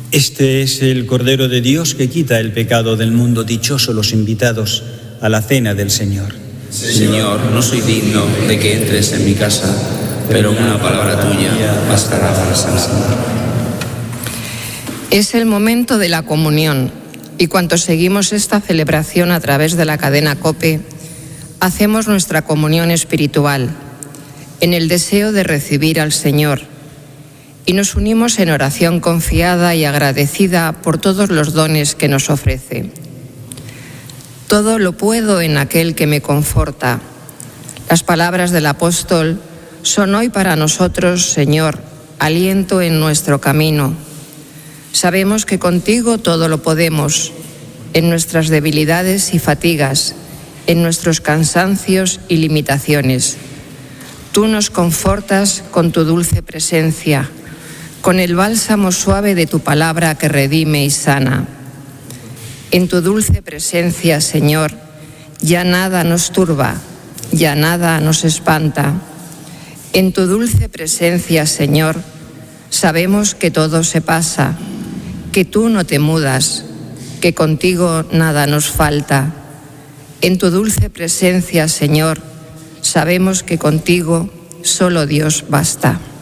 Este es el Cordero de Dios que quita el pecado del mundo. Dichosos los invitados a la cena del Señor. Señor, no soy digno de que entres en mi casa, pero una palabra tuya bastará para sanarme. Es el momento de la comunión y cuantos seguimos esta celebración a través de la cadena COPE, hacemos nuestra comunión espiritual en el deseo de recibir al Señor y nos unimos en oración confiada y agradecida por todos los dones que nos ofrece. Todo lo puedo en aquel que me conforta. Las palabras del apóstol son hoy para nosotros, Señor, aliento en nuestro camino. Sabemos que contigo todo lo podemos, en nuestras debilidades y fatigas, en nuestros cansancios y limitaciones. Tú nos confortas con tu dulce presencia, con el bálsamo suave de tu palabra que redime y sana. En tu dulce presencia, Señor, ya nada nos turba, ya nada nos espanta. En tu dulce presencia, Señor, sabemos que todo se pasa, que tú no te mudas, que contigo nada nos falta. En tu dulce presencia, Señor, sabemos que contigo solo Dios basta.